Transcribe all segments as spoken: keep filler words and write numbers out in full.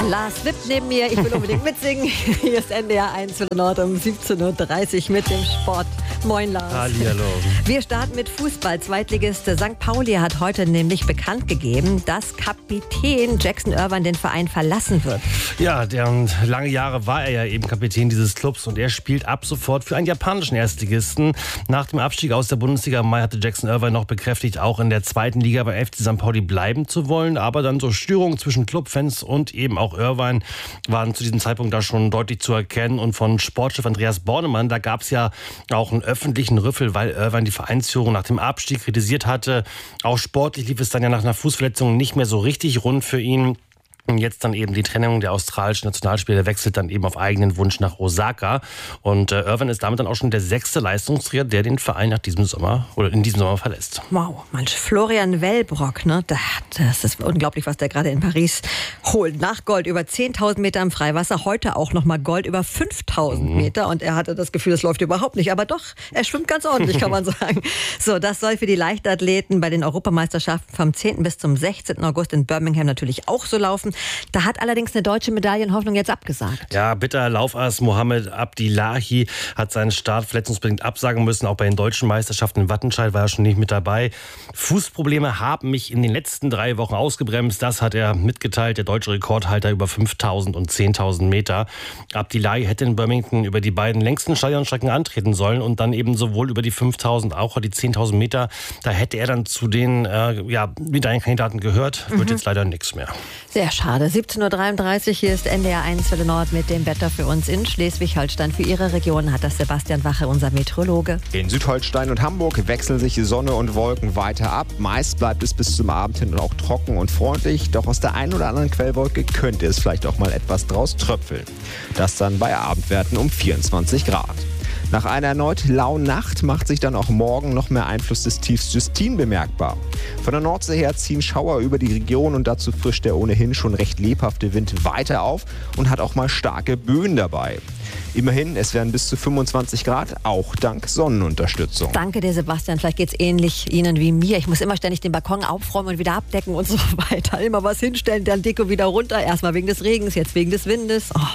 Lars wippt neben mir, ich will unbedingt mitsingen. Hier ist N D R eins Welle Nord um siebzehn Uhr dreißig mit dem Sport. Moin Lars. Hallihallo. Wir starten mit Fußball. Zweitligist Sankt Pauli hat heute nämlich bekannt gegeben, dass Kapitän Jackson Irvine den Verein verlassen wird. Ja, der, und lange Jahre war er ja eben Kapitän dieses Clubs und er spielt ab sofort für einen japanischen Erstligisten. Nach dem Abstieg aus der Bundesliga im Mai hatte Jackson Irvine noch bekräftigt, auch in der zweiten Liga bei F C Sankt Pauli bleiben zu wollen. Aber dann so Störungen zwischen Clubfans und eben auch Irvine waren zu diesem Zeitpunkt da schon deutlich zu erkennen. Und von Sportchef Andreas Bornemann, da gab es ja auch einen öffentlichen Rüffel, weil Irvine die Vereinsführung nach dem Abstieg kritisiert hatte. Auch sportlich lief es dann ja nach einer Fußverletzung nicht mehr so richtig rund für ihn. Und jetzt dann eben die Trennung der australischen Nationalspieler, wechselt dann eben auf eigenen Wunsch nach Osaka. Und äh, Irvine ist damit dann auch schon der sechste Leistungsträger, der den Verein nach diesem Sommer oder in diesem Sommer verlässt. Wow, manch Florian Wellbrock, ne? Das ist unglaublich, was der gerade in Paris holt. Nach Gold über zehntausend Meter im Freiwasser, heute auch nochmal Gold über fünftausend mhm. Meter. Und er hatte das Gefühl, es läuft überhaupt nicht. Aber doch, er schwimmt ganz ordentlich, kann man sagen. So, das soll für die Leichtathleten bei den Europameisterschaften vom zehnten bis zum sechzehnten August in Birmingham natürlich auch so laufen. Da hat allerdings eine deutsche Medaillenhoffnung jetzt abgesagt. Ja, bitter. Laufass Mohamed Abdillahi hat seinen Start verletzungsbedingt absagen müssen. Auch bei den deutschen Meisterschaften in Wattenscheid war er schon nicht mit dabei. Fußprobleme haben mich in den letzten drei Wochen ausgebremst. Das hat er mitgeteilt, der deutsche Rekordhalter über fünftausend und zehntausend Meter. Abdillahi hätte in Birmingham über die beiden längsten Stadionstrecken antreten sollen und dann eben sowohl über die fünftausend auch die zehntausend Meter. Da hätte er dann zu den äh, ja, Medaillenkandidaten gehört. Wird mhm. jetzt leider nichts mehr. Sehr schade. siebzehn Uhr dreiunddreißig, hier ist N D R eins Welle Nord mit dem Wetter für uns in Schleswig-Holstein. Für Ihre Region hat das Sebastian Wache, unser Meteorologe. In Südholstein und Hamburg wechseln sich Sonne und Wolken weiter ab. Meist bleibt es bis zum Abend hin auch trocken und freundlich. Doch aus der einen oder anderen Quellwolke könnte es vielleicht auch mal etwas draus tröpfeln. Das dann bei Abendwerten um vierundzwanzig Grad. Nach einer erneut lauen Nacht macht sich dann auch morgen noch mehr Einfluss des Tiefs Justine bemerkbar. Von der Nordsee her ziehen Schauer über die Region und dazu frischt der ohnehin schon recht lebhafte Wind weiter auf und hat auch mal starke Böen dabei. Immerhin, es werden bis zu fünfundzwanzig Grad, auch dank Sonnenunterstützung. Danke dir, Sebastian. Vielleicht geht es ähnlich Ihnen wie mir. Ich muss immer ständig den Balkon aufräumen und wieder abdecken und so weiter. Immer was hinstellen, dann Deko wieder runter. Erstmal wegen des Regens, jetzt wegen des Windes. Oh.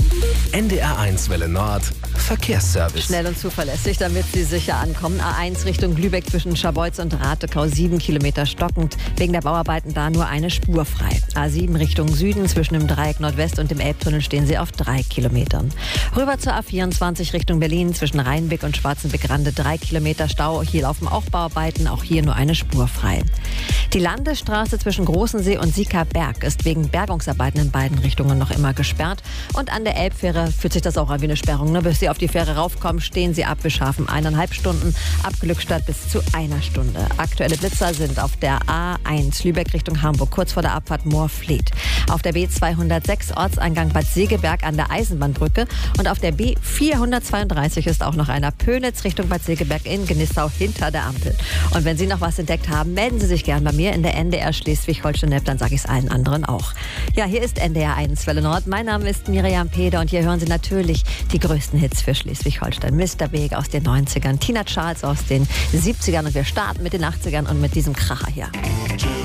N D R eins Welle Nord, Verkehrsservice. Schnell und zuverlässig, damit Sie sicher ankommen. A eins Richtung Lübeck zwischen Scharbeutz und Ratekau, sieben Kilometer stockend. Wegen der Bauarbeiten da nur eine Spur frei. A sieben Richtung Süden zwischen dem Dreieck Nordwest und dem Elbtunnel stehen Sie auf drei Kilometern. Rüber zur A vierundzwanzig Richtung Berlin zwischen Rheinbeck und Schwarzenbeck-Rande, drei Kilometer Stau. Hier laufen auch Bauarbeiten, auch hier nur eine Spur frei. Die Landesstraße zwischen Großensee und Siekerberg ist wegen Bergungsarbeiten in beiden Richtungen noch immer gesperrt. Und an der Elbfähre fühlt sich das auch an wie eine Sperrung. Ne? Bis Sie auf die Fähre raufkommen, stehen Sie ab. Wir schaffen eineinhalb Stunden, ab Glückstadt bis zu einer Stunde. Aktuelle Blitzer sind auf der A eins Lübeck Richtung Hamburg, kurz vor der Abfahrt Moorfleet. Auf der B zweihundertsechs Ortseingang Bad Segeberg an der Eisenbahnbrücke. Und auf der B vierhundertzweiunddreißig ist auch noch einer Pönitz Richtung Bad Segeberg in Gnissau hinter der Ampel. Und wenn Sie noch was entdeckt haben, melden Sie sich gern bei mir in der N D R Schleswig-Holstein-App, dann sage ich es allen anderen auch. Ja, hier ist N D R eins Welle Nord. Mein Name ist Miriam Peder und hier hören Sie natürlich die größten Hits für Schleswig-Holstein. Mister Big aus den neunzigern, Tina Charles aus den siebzigern und wir starten mit den achtzigern und mit diesem Kracher hier.